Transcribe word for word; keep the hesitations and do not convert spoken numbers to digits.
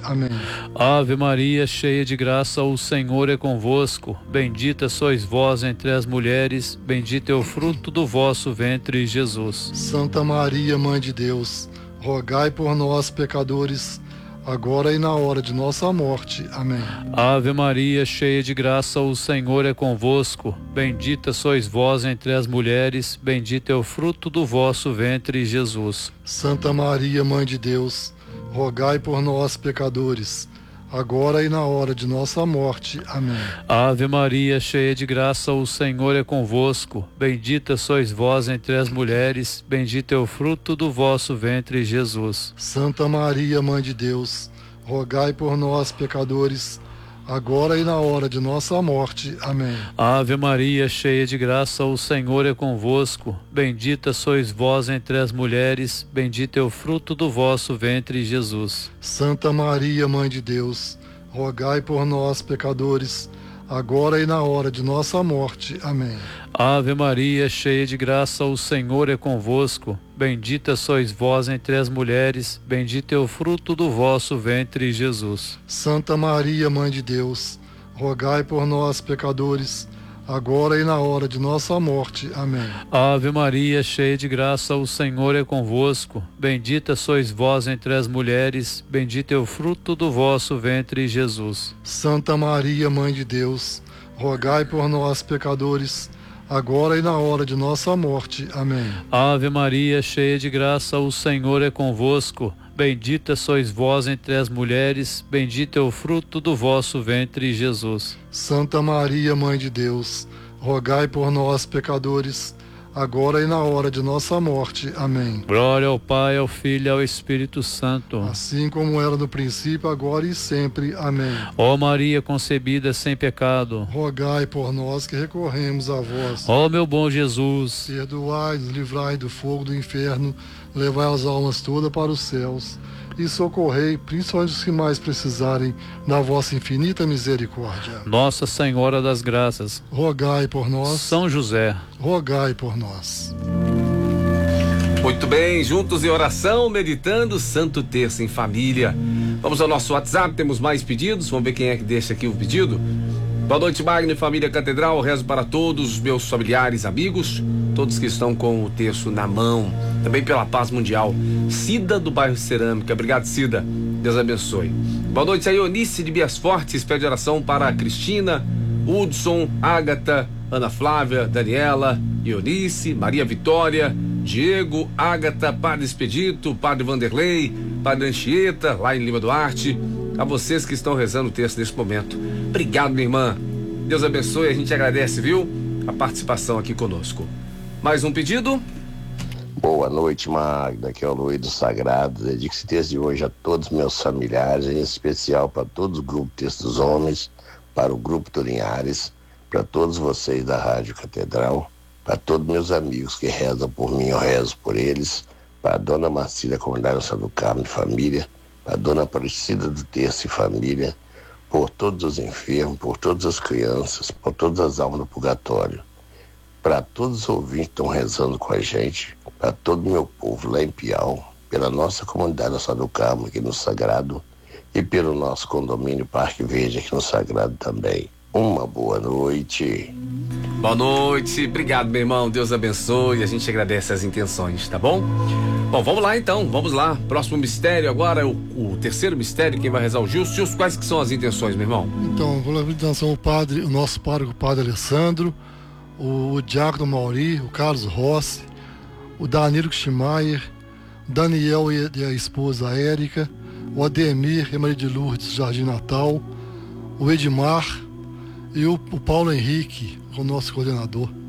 Amém. Ave Maria, cheia de graça, o Senhor é convosco. Bendita sois vós entre as mulheres, bendito é o fruto do vosso ventre, Jesus. Santa Maria, Mãe de Deus, rogai por nós, pecadores, agora e na hora de nossa morte. Amém. Ave Maria, cheia de graça, o Senhor é convosco. Bendita sois vós entre as mulheres, bendito é o fruto do vosso ventre, Jesus. Santa Maria, Mãe de Deus, rogai por nós, pecadores, agora e na hora de nossa morte. Amém. Ave Maria, cheia de graça, o Senhor é convosco. Bendita sois vós entre as mulheres, bendito é o fruto do vosso ventre, Jesus. Santa Maria, Mãe de Deus, rogai por nós, pecadores, agora e na hora de nossa morte. Amém. Ave Maria, cheia de graça, o Senhor é convosco. Bendita sois vós entre as mulheres, bendito é o fruto do vosso ventre, Jesus. Santa Maria, Mãe de Deus, rogai por nós, pecadores, agora e na hora de nossa morte. Amém. Ave Maria, cheia de graça, o Senhor é convosco. Bendita sois vós entre as mulheres, bendito é o fruto do vosso ventre, Jesus. Santa Maria, Mãe de Deus, rogai por nós, pecadores, agora e na hora de nossa morte. Amém. Ave Maria, cheia de graça, o Senhor é convosco. Bendita sois vós entre as mulheres, bendito é o fruto do vosso ventre, Jesus. Santa Maria, Mãe de Deus, rogai por nós, pecadores, agora e na hora de nossa morte. Amém. Ave Maria, cheia de graça, o Senhor é convosco. Bendita sois vós entre as mulheres, bendito é o fruto do vosso ventre, Jesus. Santa Maria, Mãe de Deus, rogai por nós, pecadores, agora e na hora de nossa morte. Amém. Glória ao Pai, ao Filho e ao Espírito Santo. Assim como era no princípio, agora e sempre. Amém. Ó Maria concebida sem pecado, rogai por nós que recorremos a vós. ó meu bom Jesus, perdoai-nos, livrai do fogo do inferno, levai as almas todas para os céus e socorrei, principalmente os que mais precisarem, da vossa infinita misericórdia. Nossa Senhora das Graças, rogai por nós. São José, rogai por nós. Muito bem, juntos em oração, meditando Santo Terço em Família. Vamos ao nosso WhatsApp, temos mais pedidos, vamos ver quem é que deixa aqui o pedido. Boa noite, Magno e Família Catedral, rezo para todos os meus familiares, amigos, todos que estão com o terço na mão, também pela paz mundial. Cida do bairro Cerâmica, obrigado, Cida, Deus abençoe. Boa noite a Eunice de Bias Fortes, pede oração para a Cristina, Hudson, Ágata, Ana Flávia, Daniela, Eunice, Maria Vitória, Diego, Ágata, Padre Expedito, Padre Vanderlei, Padre Anchieta, lá em Lima Duarte, a vocês que estão rezando o texto nesse momento. Obrigado, minha irmã. Deus abençoe, a gente agradece, viu? A participação aqui conosco. Mais um pedido? Boa noite, Magda. Aqui é o Luiz do Sagrado. Dedico esse texto de hoje a todos os meus familiares, em especial para todos os grupos Texto dos Homens, para o Grupo Turinhares, para todos vocês da Rádio Catedral, para todos meus amigos que rezam por mim, eu rezo por eles, para a Dona Marcília, Comunidade São do Carmo de Família, para a Dona Aparecida do Terço e Família, por todos os enfermos, por todas as crianças, por todas as almas do purgatório, para todos os ouvintes que estão rezando com a gente, para todo o meu povo lá em Piau, pela nossa comunidade São do Carmo aqui no Sagrado e pelo nosso condomínio Parque Verde aqui no Sagrado também. Uma boa noite. Boa noite, obrigado, meu irmão, Deus abençoe, a gente agradece as intenções, tá bom? Bom, vamos lá então, vamos lá, próximo mistério agora, o, o terceiro mistério, quem vai rezar o Gilson. Gilson, quais que são as intenções, meu irmão? Então, vou levar em atenção o padre, o nosso pároco, o padre Alessandro, o, o Diácono Mauri, o Carlos Rossi, o Danilo Schmeier, Daniel e, e a esposa Érica, o Ademir e Maria de Lourdes, Jardim Natal, o Edmar e o, o Paulo Henrique, o nosso coordenador.